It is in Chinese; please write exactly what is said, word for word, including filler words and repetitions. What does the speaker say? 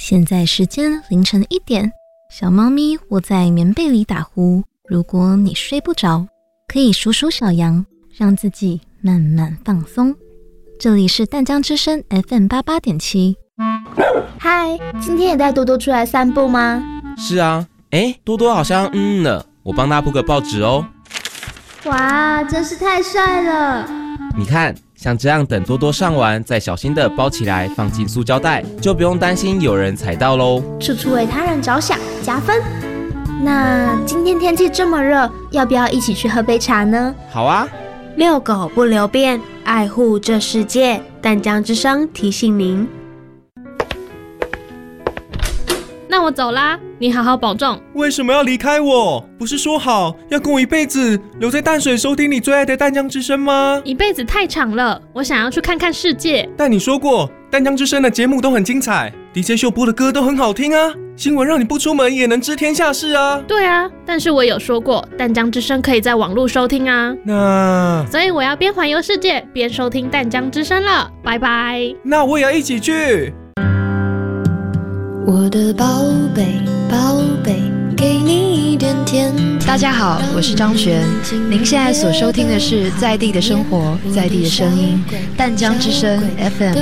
现在时间凌晨一点，小猫咪窝在棉被里打呼。如果你睡不着，可以数数小羊，让自己慢慢放松。这里是淡江之声 F M 八八点七。 嗨，今天也带多多出来散步吗？ 是啊，哎，多多好像嗯了，我帮他铺个报纸哦。 哇，真是太帅了！ 你看，像这样等多多上完，再小心的包起来，放进塑胶袋，就不用担心有人踩到喽。 处处为他人着想，加分。那今天天气这么热，要不要一起去喝杯茶呢？ 好啊。 遛狗不留便，爱护这世界。淡江之声提醒您。 那我走啦，你好好保重。 为什么要离开我？不是说好要跟我一辈子留在淡水收听你最爱的淡江之声吗？ 一辈子太长了，我想要去看看世界。 但你说过淡江之声的节目都很精彩， D J 秀播的歌都很好听啊，新闻让你不出门也能知天下事啊。 对啊，但是我有说过淡江之声可以在网络收听啊。 那所以我要边环游世界边收听淡江之声了，拜拜。 那我也要一起去。 我的宝贝宝贝，给你一点甜甜。 大家好，我是张璇，您现在所收听的是在地的生活，在地的声音，淡江之声 F M